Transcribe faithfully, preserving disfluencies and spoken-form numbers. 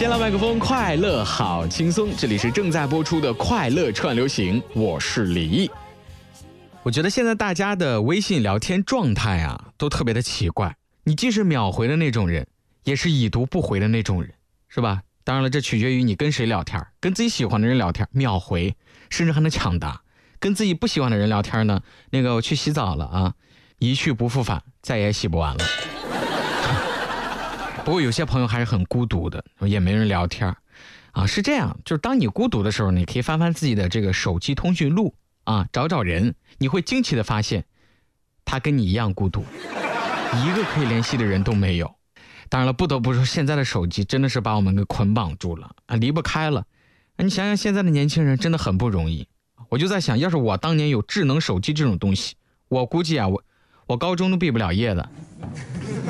先来麦克风，快乐好轻松。这里是正在播出的快乐串流行，我是李毅。我觉得现在大家的微信聊天状态啊，都特别的奇怪。你既是秒回的那种人，也是已读不回的那种人，是吧？当然了，这取决于你跟谁聊天。跟自己喜欢的人聊天，秒回，甚至还能抢答。跟自己不喜欢的人聊天呢，那个我去洗澡了啊，一去不复返，再也洗不完了。不过有些朋友还是很孤独的，也没人聊天啊。是这样，就是当你孤独的时候，你可以翻翻自己的这个手机通讯录啊，找找人，你会惊奇的发现，他跟你一样孤独，一个可以联系的人都没有。当然了，不得不说，现在的手机真的是把我们给捆绑住了啊，离不开了。啊，你想想现在的年轻人真的很不容易。我就在想，要是我当年有智能手机这种东西，我估计啊，我我高中都毕不了业的。